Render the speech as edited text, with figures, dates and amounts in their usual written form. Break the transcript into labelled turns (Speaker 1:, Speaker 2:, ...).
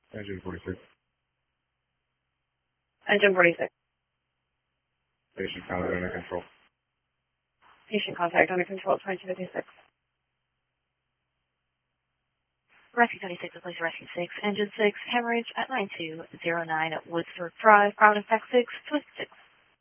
Speaker 1: Engine 46.
Speaker 2: Engine 46.
Speaker 1: Patient contact under control.
Speaker 2: Patient contact under control, 2256.
Speaker 3: Rescue 26, the police Rescue 6, Engine 6, hemorrhage at 9209 Woodsford Drive, ground effect 6, twist 6.